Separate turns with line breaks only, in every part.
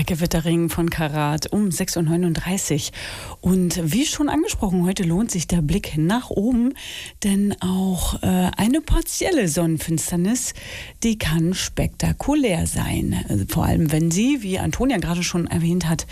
Der Gewitterring von Karat um 6:39 Uhr. Und wie schon angesprochen, heute lohnt sich der Blick nach oben, denn auch eine partielle Sonnenfinsternis, die kann spektakulär sein. Also vor allem, wenn sie, wie Antonia gerade schon erwähnt hat,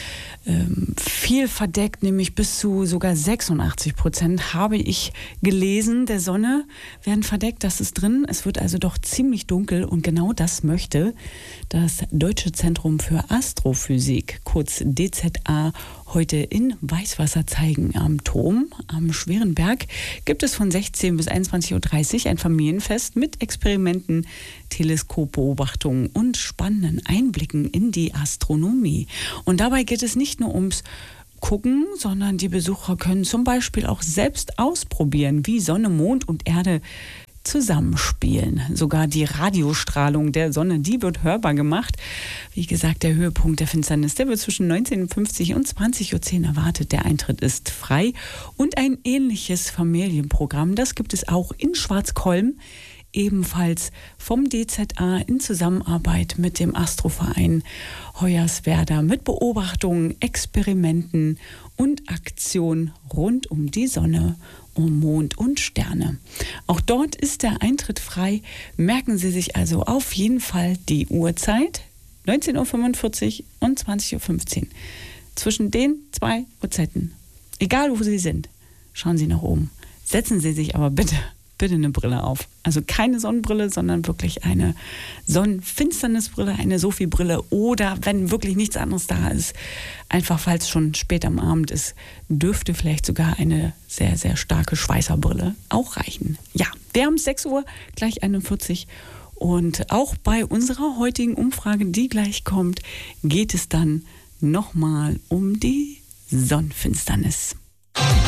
viel verdeckt, nämlich bis zu sogar 86% habe ich gelesen, der Sonne werden verdeckt, das ist drin. Es wird also doch ziemlich dunkel und genau das möchte das Deutsche Zentrum für Astrophysik, kurz DZA, heute in Weißwasser zeigen. Am Turm, am Schwerenberg, gibt es von 16 bis 21:30 Uhr ein Familienfest mit Experimenten, Teleskopbeobachtungen und spannenden Einblicken in die Astronomie. Und dabei geht es nicht nur ums Gucken, sondern die Besucher können zum Beispiel auch selbst ausprobieren, wie Sonne, Mond und Erde zusammenspielen. Sogar die Radiostrahlung der Sonne, die wird hörbar gemacht. Wie gesagt, der Höhepunkt der Finsternis, der wird zwischen 19:50 und 20:10 Uhr erwartet. Der Eintritt ist frei und ein ähnliches Familienprogramm, das gibt es auch in Schwarzkolm, ebenfalls vom DZA in Zusammenarbeit mit dem Astroverein Hoyerswerda mit Beobachtungen, Experimenten und Aktionen rund um die Sonne, um Mond und Sterne. Auch dort ist der Eintritt frei. Merken Sie sich also auf jeden Fall die Uhrzeit, 19:45 Uhr und 20:15 Uhr. Zwischen den zwei Uhrzeiten, egal wo Sie sind, schauen Sie nach oben. Setzen Sie sich aber bitte eine Brille auf. Also keine Sonnenbrille, sondern wirklich eine Sonnenfinsternisbrille, eine Sophie-Brille oder wenn wirklich nichts anderes da ist, einfach weil es schon spät am Abend ist, dürfte vielleicht sogar eine sehr, sehr starke Schweißerbrille auch reichen. Ja, wir haben 6 Uhr, gleich 41 und auch bei unserer heutigen Umfrage, die gleich kommt, geht es dann nochmal um die Sonnenfinsternis.